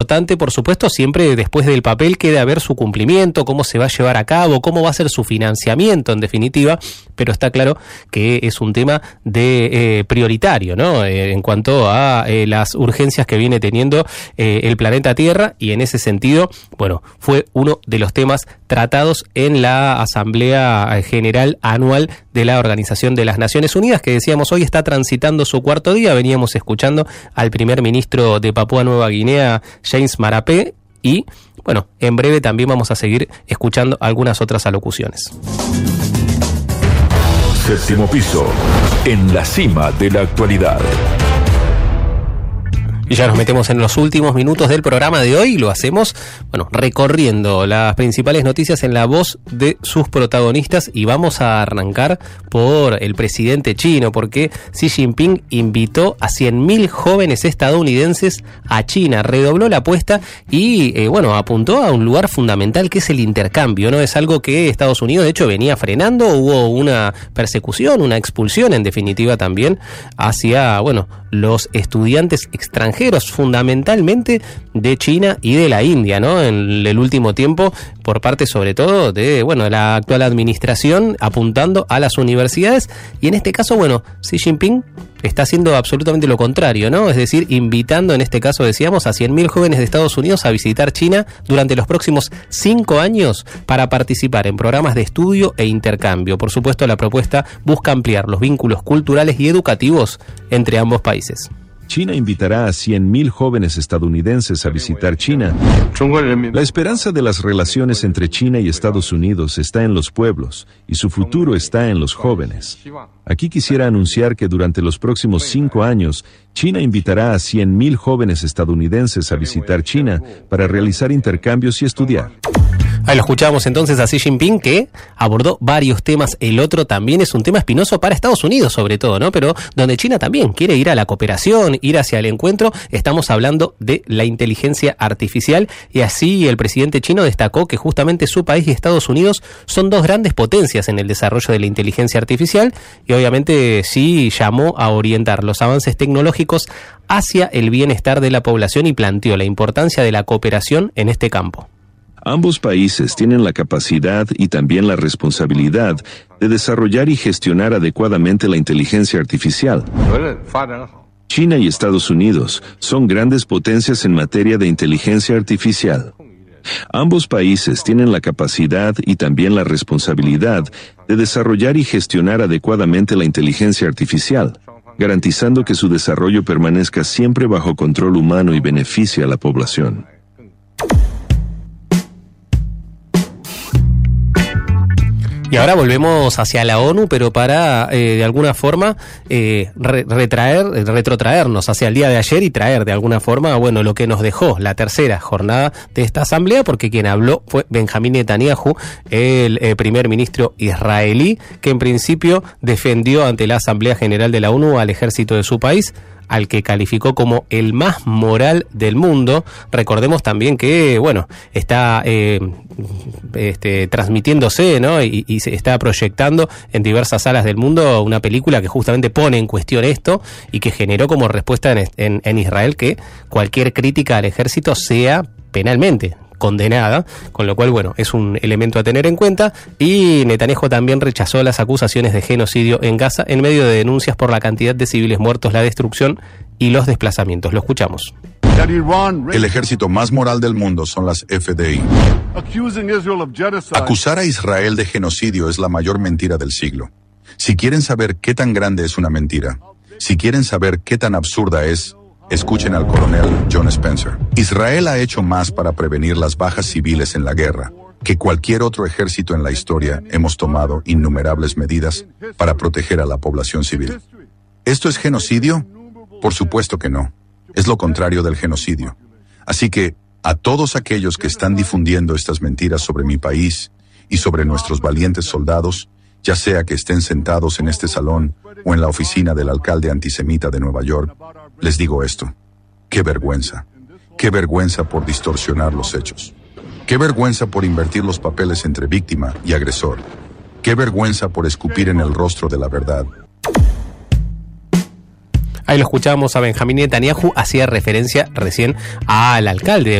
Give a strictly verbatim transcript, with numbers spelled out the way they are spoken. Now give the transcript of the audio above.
importante, por supuesto, siempre después del papel queda ver su cumplimiento, cómo se va a llevar a cabo, cómo va a ser su financiamiento, en definitiva, pero está claro que es un tema de eh, prioritario, ¿no? Eh, en cuanto a eh, las urgencias que viene teniendo eh, el planeta Tierra, y en ese sentido, bueno, fue uno de los temas tratados en la Asamblea General Anual de la Organización de las Naciones Unidas, que decíamos hoy está transitando su cuarto día. Veníamos escuchando al primer ministro de Papúa Nueva Guinea, James Marape, y bueno, en breve también vamos a seguir escuchando algunas otras alocuciones. Séptimo piso, en la cima de la actualidad. Y ya nos metemos en los últimos minutos del programa de hoy y lo hacemos, bueno, recorriendo las principales noticias en la voz de sus protagonistas, y vamos a arrancar por el presidente chino, porque Xi Jinping invitó a cien mil jóvenes estadounidenses a China, redobló la apuesta y, eh, bueno, apuntó a un lugar fundamental que es el intercambio, ¿no? Es algo que Estados Unidos, de hecho, venía frenando, hubo una persecución, una expulsión, en definitiva, también hacia, bueno, los estudiantes extranjeros, fundamentalmente de China y de la India, ¿no? En el último tiempo, por parte sobre todo de, bueno, de la actual administración, apuntando a las universidades, y en este caso, bueno, Xi Jinping está haciendo absolutamente lo contrario, ¿no? Es decir, invitando, en este caso decíamos, a cien mil jóvenes de Estados Unidos a visitar China durante los próximos cinco años para participar en programas de estudio e intercambio. Por supuesto, la propuesta busca ampliar los vínculos culturales y educativos entre ambos países. China invitará a cien mil jóvenes estadounidenses a visitar China. La esperanza de las relaciones entre China y Estados Unidos está en los pueblos, y su futuro está en los jóvenes. Aquí quisiera anunciar que durante los próximos cinco años, China invitará a cien mil jóvenes estadounidenses a visitar China para realizar intercambios y estudiar. Ahí lo escuchamos entonces a Xi Jinping, que abordó varios temas. El otro también es un tema espinoso para Estados Unidos, sobre todo, ¿no? Pero donde China también quiere ir a la cooperación, ir hacia el encuentro. Estamos hablando de la inteligencia artificial, y así el presidente chino destacó que justamente su país y Estados Unidos son dos grandes potencias en el desarrollo de la inteligencia artificial, y obviamente Xi llamó a orientar los avances tecnológicos hacia el bienestar de la población y planteó la importancia de la cooperación en este campo. Ambos países tienen la capacidad y también la responsabilidad de desarrollar y gestionar adecuadamente la inteligencia artificial. China y Estados Unidos son grandes potencias en materia de inteligencia artificial. Ambos países tienen la capacidad y también la responsabilidad de desarrollar y gestionar adecuadamente la inteligencia artificial, garantizando que su desarrollo permanezca siempre bajo control humano y beneficie a la población. Y ahora volvemos hacia la ONU, pero para, eh, de alguna forma, eh, re- retraer, retrotraernos hacia el día de ayer y traer, de alguna forma, bueno, lo que nos dejó la tercera jornada de esta asamblea, porque quien habló fue Benjamín Netanyahu, el eh, primer ministro israelí, que en principio defendió ante la Asamblea General de la ONU al ejército de su país, al que calificó como el más moral del mundo. Recordemos también que, bueno, está eh, este, transmitiéndose, ¿no? Y, y se está proyectando en diversas salas del mundo una película que justamente pone en cuestión esto y que generó como respuesta en, en, en Israel que cualquier crítica al ejército sea penalmente condenada, con lo cual, bueno, es un elemento a tener en cuenta. Y Netanyahu también rechazó las acusaciones de genocidio en Gaza en medio de denuncias por la cantidad de civiles muertos, la destrucción y los desplazamientos. Lo escuchamos. El ejército más moral del mundo son las F D I. Acusar a Israel de genocidio es la mayor mentira del siglo. Si quieren saber qué tan grande es una mentira, si quieren saber qué tan absurda es, escuchen al coronel John Spencer. Israel ha hecho más para prevenir las bajas civiles en la guerra que cualquier otro ejército en la historia. Hemos tomado innumerables medidas para proteger a la población civil. ¿Esto es genocidio? Por supuesto que no. Es lo contrario del genocidio. Así que, a todos aquellos que están difundiendo estas mentiras sobre mi país y sobre nuestros valientes soldados, ya sea que estén sentados en este salón o en la oficina del alcalde antisemita de Nueva York, les digo esto: qué vergüenza, qué vergüenza por distorsionar los hechos, qué vergüenza por invertir los papeles entre víctima y agresor, qué vergüenza por escupir en el rostro de la verdad. Ahí lo escuchamos a Benjamín Netanyahu, hacía referencia recién al alcalde